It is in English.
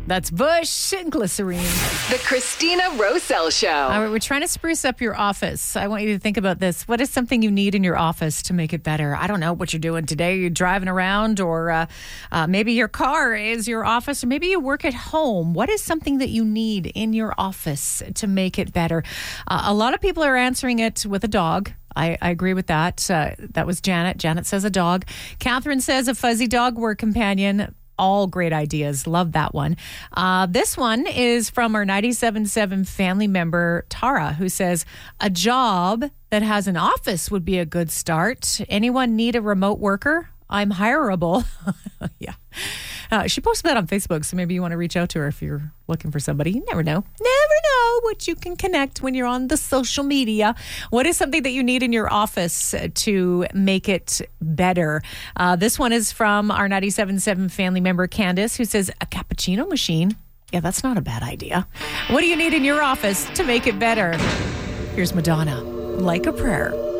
That's Bush and Glycerine. The Christina Roselle Show. All right, we're trying to spruce up your office. I want you to think about this. What is something you need in your office to make it better? I don't know what you're doing today. You're driving around, or maybe your car is your office, or maybe you work at home. What is something that you need in your office to make it better? A lot of people are answering it with a dog. I agree with that. That was Janet. Janet says a dog. Catherine says a fuzzy dog work companion. All great ideas. Love that one. This one is from our 97.7 family member, Tara, who says, a job that has an office would be a good start. Anyone need a remote worker? I'm hireable. Yeah. She posted that on Facebook, so maybe you want to reach out to her if you're looking for somebody. You never know. Never know what you can connect when you're on the social media. What is something that you need in your office to make it better? This one is from our 97.7 family member, Candace, who says, a cappuccino machine. Yeah, that's not a bad idea. What do you need in your office to make it better? Here's Madonna, Like a Prayer.